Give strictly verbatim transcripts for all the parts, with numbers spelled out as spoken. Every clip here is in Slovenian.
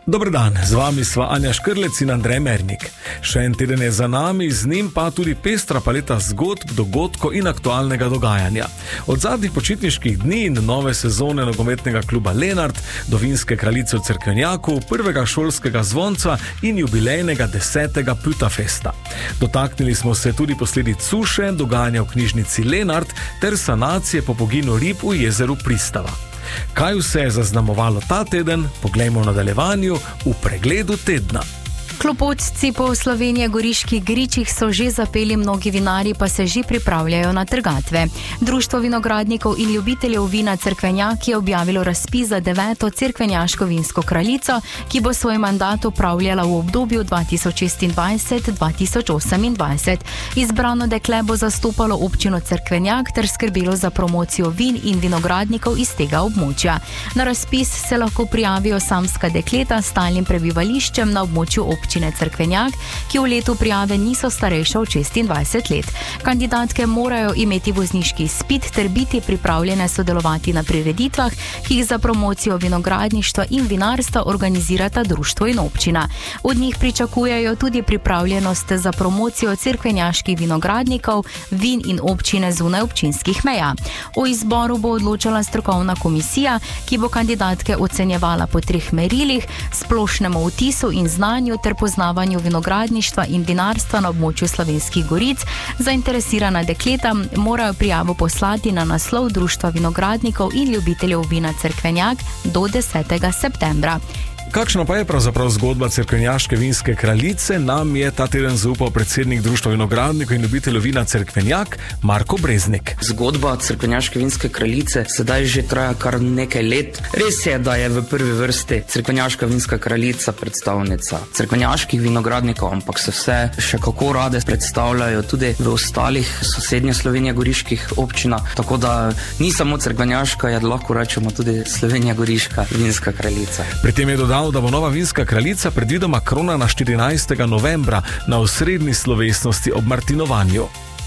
Dober dan, z vami sva Anja Škrlec in Andrej Mernik. Še en teden je za nami, z njim pa tudi pestra paleta zgodb, dogodkov in aktualnega dogajanja. Od zadnjih počitniških dni in nove sezone nogometnega kluba Lenart do vinske kraljice v Cerkvenjaku, prvega šolskega zvonca in jubilejnega desetega Pütafesta. Dotaknili smo se tudi posledic suše, dogajanja v knjižnici Lenart ter sanacije po poginu rib v jezeru Pristava. Kaj vse je zaznamovalo ta teden, poglejmo v nadaljevanju v pregledu tedna. Klopotci po Slovenije Goriških gričih so že zapeli, mnogi vinarji pa se že pripravljajo na trgatve. Društvo vinogradnikov in ljubiteljev vina Cerkvenjak je objavilo razpis za deveto cerkvenjaško vinsko kraljico, ki bo svoj mandat upravljala v obdobju dva tisoč šestindvajset do dva tisoč osemindvajset. Izbrano dekle bo zastopalo občino Cerkvenjak ter skrbelo za promocijo vin in vinogradnikov iz tega območja. Na razpis se lahko prijavijo samska dekleta s stalnim prebivališčem na območju občine Cerkvenjak, ki v letu prijave niso starejše od šestindvajset let. Kandidatke morajo imeti vozniški izpit ter biti pripravljene sodelovati na prireditvah, ki jih za promocijo vinogradništva in vinarstva organizirata društvo in občina. Od njih pričakujejo tudi pripravljenost za promocijo cerkvenjaških vinogradnikov, vin in občine zunaj občinskih meja. O izboru bo odločala strokovna komisija, ki bo kandidatke ocenjevala po treh merilih: splošnemu vtisu in znanju ter poznavanju vinogradništva in vinarstva na območju Slovenskih goric. Zainteresirana dekleta morajo prijavo poslati na naslov Društva vinogradnikov in ljubiteljev vina Cerkvenjak do desetega septembra. Kakšna pa je pravzaprav zgodba cerkvenjaške vinske kraljice, nam je ta teden zaupal predsednik Društva vinogradnikov in ljubiteljev vina Cerkvenjak, Marko Breznik. Zgodba cerkvenjaške vinske kraljice sedaj že traja kar nekaj let. Res je, da je v prvi vrsti cerkvenjaška vinska kraljica predstavnica cerkvenjaških vinogradnikov, ampak se vse še kako rade predstavljajo tudi v ostalih sosednje Slovenije goriških občinah, tako da ni samo cerkvenjaška, je lahko rečemo tudi Slovenija goriška vinska kraljica. Pri tem je dodal, da bo nova vinska kraljica predvidoma kronana štirinajstega novembra na osrednji slovesnosti ob martinovanju.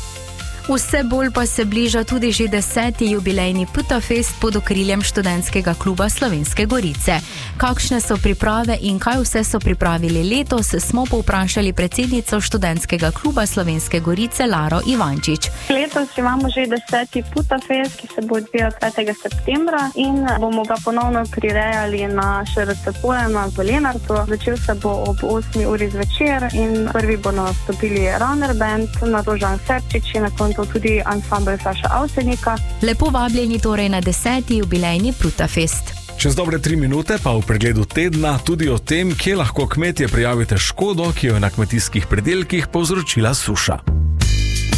Vse bolj pa se bliža tudi že deseti jubilejni Pütafest pod okriljem študentskega kluba Slovenske Gorice. Kakšne so priprave in kaj vse so pripravili letos, smo povprašali predsednico študentskega kluba Slovenske Gorice Laro Ivančič. Letos imamo že deseti Pütafest, ki se bo odvijal petega septembra in bomo ga ponovno prirejali na Š R C Poljana v Lenartu. Začel se bo ob osmi uri zvečer in prvi bo nastopili Runner Band, nato Žan Serčič in na koncu tudi ansambel Saša Avsenika. Lepo vabljeni torej na deseti jubilejni Pütafest. Čez dobre tri minute pa v pregledu tedna tudi o tem, kje lahko kmetje prijavite škodo, ki jo je na kmetijskih pridelkih povzročila suša.